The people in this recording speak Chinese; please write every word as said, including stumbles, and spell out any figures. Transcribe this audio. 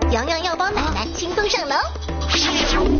洋洋要帮奶奶轻松上楼。